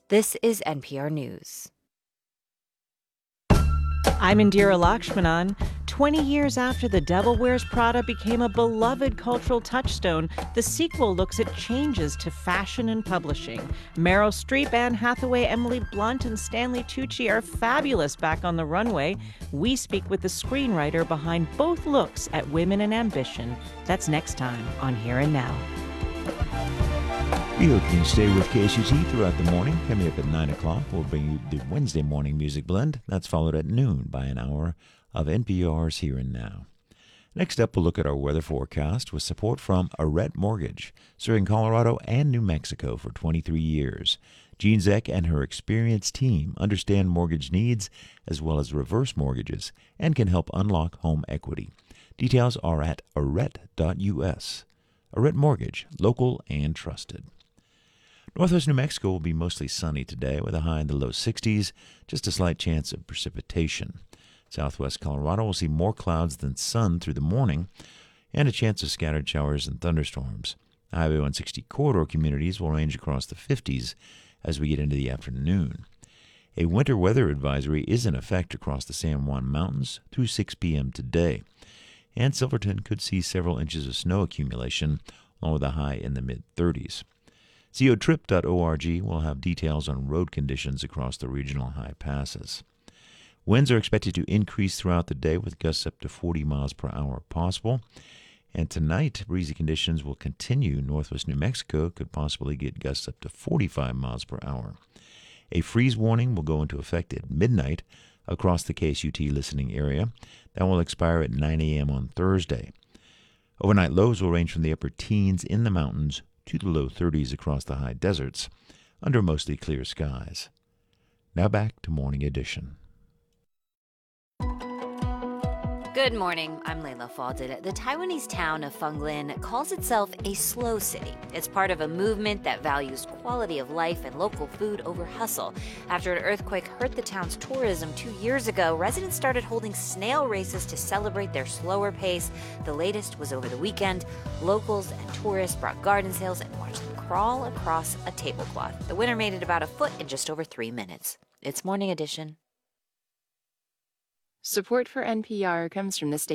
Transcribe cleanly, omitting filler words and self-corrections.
This is NPR News. I'm Indira Lakshmanan. 20 years after The Devil Wears Prada became a beloved cultural touchstone, the sequel looks at changes to fashion and publishing. Meryl Streep, Anne Hathaway, Emily Blunt, and Stanley Tucci are fabulous back on the runway. We speak with the screenwriter behind both looks at women and ambition. That's next time on Here and Now. You can stay with KCT throughout the morning. Coming up at 9 o'clock, we'll bring you the Wednesday morning music blend. That's followed at noon by an hour of NPR's Here and Now. Next up, we'll look at our weather forecast with support from Arette Mortgage, serving Colorado and New Mexico for 23 years. Jean Zeck and her experienced team understand mortgage needs as well as reverse mortgages and can help unlock home equity. Details are at arette.us. Arette Mortgage, local and trusted. Northwest New Mexico will be mostly sunny today with a high in the low 60s, just a slight chance of precipitation. Southwest Colorado will see more clouds than sun through the morning and a chance of scattered showers and thunderstorms. Highway 160 corridor communities will range across the 50s as we get into the afternoon. A winter weather advisory is in effect across the San Juan Mountains through 6 p.m. today, and Silverton could see several inches of snow accumulation, along with a high in the mid-30s. Cotrip.org will have details on road conditions across the regional high passes. Winds are expected to increase throughout the day with gusts up to 40 miles per hour possible. And tonight, breezy conditions will continue. Northwest New Mexico could possibly get gusts up to 45 miles per hour. A freeze warning will go into effect at midnight across the KSUT listening area. That will expire at 9 a.m. on Thursday. Overnight lows will range from the upper teens in the mountains to the low 30s across the high deserts, under mostly clear skies. Now back to Morning Edition. Good morning, I'm Layla Falded. The Taiwanese town of Fenglin calls itself a slow city. It's part of a movement that values quality of life and local food over hustle. After an earthquake hurt the town's tourism 2 years ago, residents started holding snail races to celebrate their slower pace. The latest was over the weekend. Locals and tourists brought garden sales and watched them crawl across a tablecloth. The winner made it about a foot in just over 3 minutes. It's Morning Edition. Support for NPR comes from the state